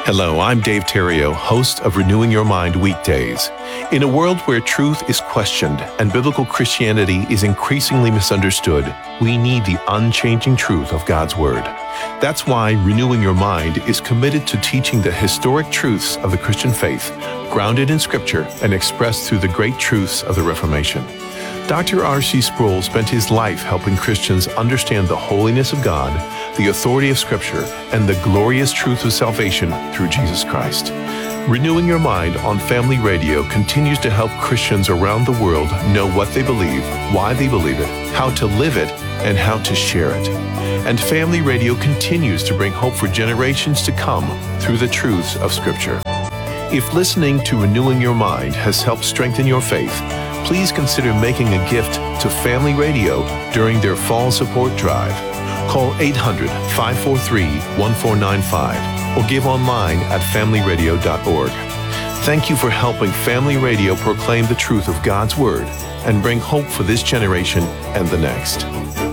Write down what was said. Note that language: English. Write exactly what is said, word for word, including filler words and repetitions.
Hello, I'm Dave Terrio, host of Renewing Your Mind Weekdays. In a world where truth is questioned and biblical Christianity is increasingly misunderstood, we need the unchanging truth of God's Word. That's why Renewing Your Mind is committed to teaching the historic truths of the Christian faith, grounded in Scripture and expressed through the great truths of the Reformation. Doctor R C Sproul spent his life helping Christians understand the holiness of God, the authority of Scripture, and the glorious truth of salvation through Jesus Christ. Renewing Your Mind on Family Radio continues to help Christians around the world know what they believe, why they believe it, how to live it, and how to share it. And Family Radio continues to bring hope for generations to come through the truths of Scripture. If listening to Renewing Your Mind has helped strengthen your faith, please consider making a gift to Family Radio during their fall support drive. Call eight hundred, five four three, one four nine five or give online at family radio dot org. Thank you for helping Family Radio proclaim the truth of God's Word and bring hope for this generation and the next.